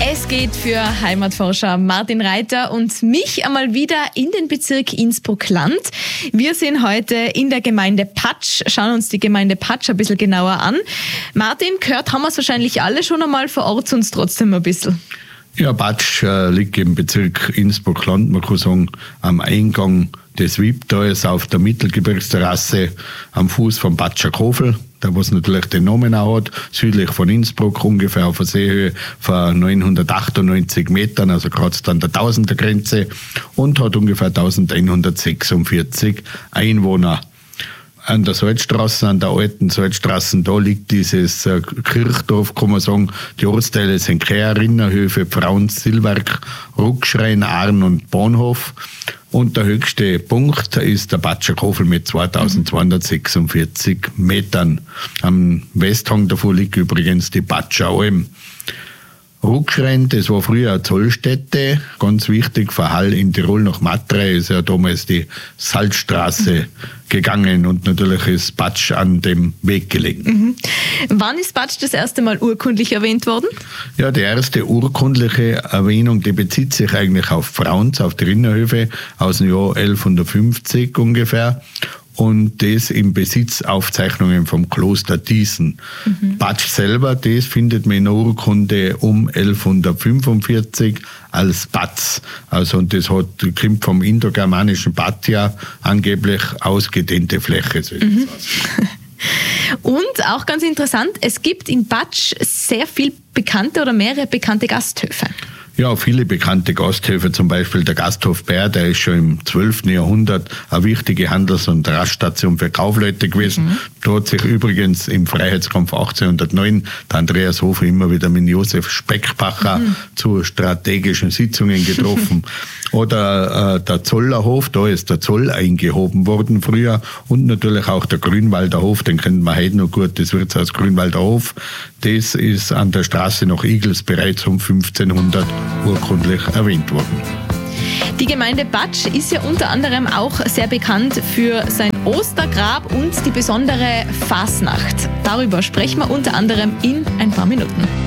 Es geht für Heimatforscher Martin Reiter und mich einmal wieder in den Bezirk Innsbruck-Land. Wir sind heute in der Gemeinde Patsch, schauen uns die Gemeinde Patsch ein bisschen genauer an. Martin, gehört haben wir es wahrscheinlich alle schon einmal, verortet uns trotzdem ein bisschen. Ja, Patsch liegt im Bezirk Innsbruck-Land, man kann sagen, am Eingang des Wiebtals auf der Mittelgebirgsterrasse am Fuß vom Patscher Kofel, der was natürlich den Namen auch hat, südlich von Innsbruck, ungefähr auf einer Seehöhe von 998 Metern, also gerade an der Tausendergrenze, und hat ungefähr 1146 Einwohner. An der Salzstraße, an der alten Salzstraße, da liegt dieses Kirchdorf, kann man sagen. Die Ortsteile sind Kehr, Rinnerhöfe, Pfrauns, Silwerk, Ruckschrein, Ahren und Bahnhof. Und der höchste Punkt ist der Patscher Kofel mit 2246 Metern. Am Westhang davon liegt übrigens die Patscher Alm. Ruckschrein, das war früher eine Zollstätte, ganz wichtig, von Hall in Tirol nach Matrei ist ja damals die Salzstraße gegangen und natürlich ist Patsch an dem Weg gelegen. Wann ist Patsch das erste Mal urkundlich erwähnt worden? Ja, die erste urkundliche Erwähnung, die bezieht sich eigentlich auf Pfrauns, auf die Rinnerhöfe aus dem Jahr 1150 ungefähr. Und das im Besitzaufzeichnungen vom Kloster Diesen. Patsch selber, das findet man in der Urkunde um 1145 als Patz. Also, und das kommt vom indogermanischen Patia, angeblich ausgedehnte Fläche. Und auch ganz interessant, es gibt in Patsch sehr viel bekannte oder mehrere bekannte Gasthöfe. Ja, viele bekannte Gasthöfe, zum Beispiel der Gasthof Bär, der ist schon im 12. Jahrhundert eine wichtige Handels- und Raststation für Kaufleute gewesen. Da hat sich übrigens im Freiheitskampf 1809 der Andreas Hofer immer wieder mit Josef Speckbacher zu strategischen Sitzungen getroffen. Oder der Zollerhof, da ist der Zoll eingehoben worden früher. Und natürlich auch der Grünwalder Hof, den kennt man heute noch gut, das Wirtshaus Grünwalder Hof. Das ist an der Straße nach Igels bereits um 1500 urkundlich erwähnt worden. Die Gemeinde Patsch ist ja unter anderem auch sehr bekannt für sein Ostergrab und die besondere Fasnacht. Darüber sprechen wir unter anderem in ein paar Minuten.